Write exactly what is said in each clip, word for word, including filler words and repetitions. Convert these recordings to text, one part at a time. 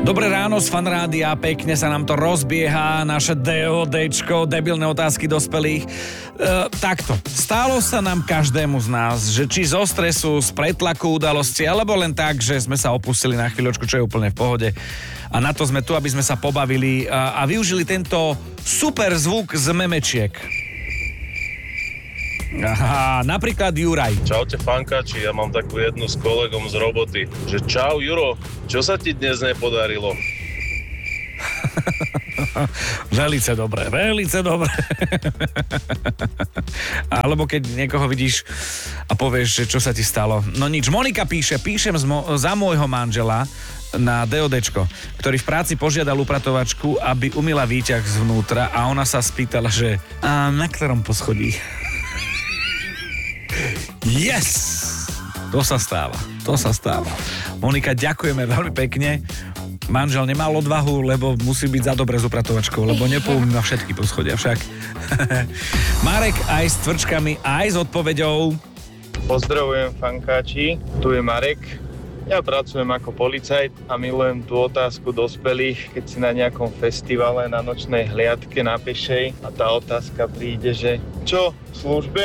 Dobré ráno z Fanrádia, pekne sa nám to rozbieha, naše DODčko, debilné otázky dospelých. E, takto, stalo sa nám každému z nás, že či zo stresu, z pretlaku udalosti, alebo len tak, že sme sa opustili na chvíľočku, čo je úplne v pohode. A na to sme tu, aby sme sa pobavili a, a využili tento super zvuk z memečiek. Aha, napríklad Juraj. Čaute fankači, ja mám takú jednu s kolegom z roboty, že čau Juro, čo sa ti dnes nepodarilo? Velice dobre, velice dobre. Alebo keď niekoho vidíš a povieš, že čo sa ti stalo. No nič, Monika píše, píšem mo- za môjho manžela na DODčko, ktorý v práci požiadal upratovačku, aby umyla výťah zvnútra a ona sa spýtala, že a na ktorom poschodí? Yes! To sa stáva, to sa stáva. Monika, ďakujeme veľmi pekne. Manžel nemal odvahu, lebo musí byť za dobre s upratovačkou, lebo nepoumýva všetky poschodia však. Marek aj s tvrčkami, aj s odpoveďou. Pozdravujem fankáči, tu je Marek. Ja pracujem ako policajt a milujem tú otázku dospelých, keď si na nejakom festivale na nočnej hliadke na pešej a tá otázka príde, že čo, v službe?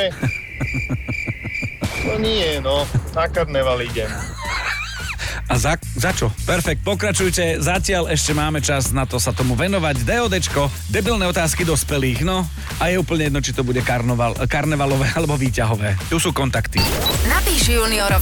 No nie, no, na karneval idem. A za, za čo? Perfekt, pokračujte, zatiaľ ešte máme čas na to sa tomu venovať. DODčko, debilné otázky dospelých, no a je úplne jedno, či to bude karneval, karnevalové alebo výťahové. Tu sú kontakty. Napíš juniorovi